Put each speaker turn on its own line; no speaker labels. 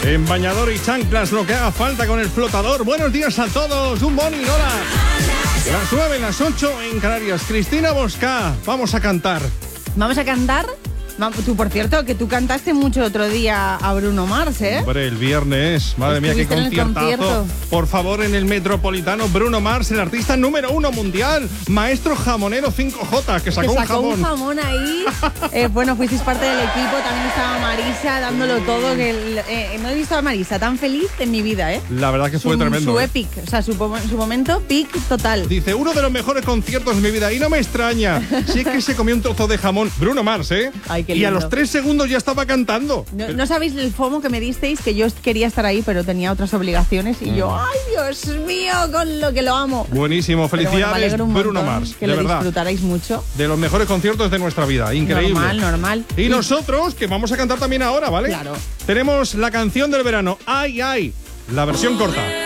En bañador y chanclas, lo que haga falta con el flotador. Buenos días a todos, un morning, hola. Las 9, las 8 en Canarias. Cristina Bosca, vamos a cantar.
¿Vamos a cantar? Tú, por cierto, que tú cantaste mucho el otro día a Bruno Mars, ¿eh?
Hombre, el viernes, madre mía, qué conciertazo. Por favor, en el Metropolitano, Bruno Mars, el artista número 1 mundial, maestro jamonero 5J, que sacó
un jamón ahí. Bueno, fuisteis parte del equipo, también estaba Marisa dándolo todo. No he visto a Marisa tan feliz en mi vida, ¿eh?
La verdad que fue tremendo.
Su epic, o sea, su momento peak total.
Dice, uno de los mejores conciertos de mi vida, y no me extraña. Sí es que se comió un trozo de jamón. Bruno Mars, ¿eh?
Ay, qué
y a los 3 segundos ya estaba cantando.
No sabéis el FOMO que me disteis, que yo quería estar ahí, pero tenía otras obligaciones. Y yo, ¡ay, Dios mío! Con lo que lo amo.
Buenísimo, felicidades,
bueno,
Bruno Mars.
Que lo disfrutaréis mucho.
De los mejores conciertos de nuestra vida, increíble.
Normal.
Y nosotros, que vamos a cantar también ahora, ¿vale?
Claro.
Tenemos la canción del verano, Ay, ay, la versión corta.